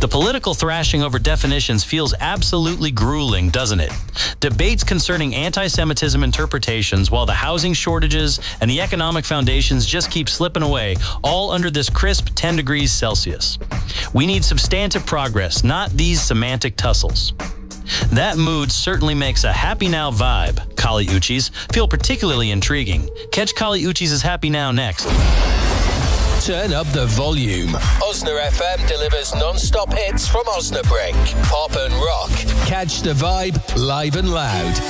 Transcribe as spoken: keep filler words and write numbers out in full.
The political thrashing over definitions feels absolutely grueling, doesn't it? Debates concerning anti-Semitism interpretations while the housing shortages and the economic foundations just keep slipping away, all under this crisp ten degrees Celsius. We need substantive progress, not these semantic tussles. That mood certainly makes a Happy Now vibe. Kali Uchis feel particularly intriguing. Catch Kali Uchis' Happy Now next. Turn up the volume. Osna F M delivers non-stop hits from Osnabrück. Pop and rock. Catch the vibe live and loud.